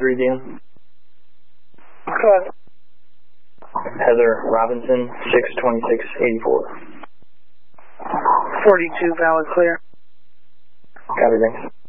5-3 deal. Correct. Heather Robinson, 62684. 42, valid clear. Copy, thanks.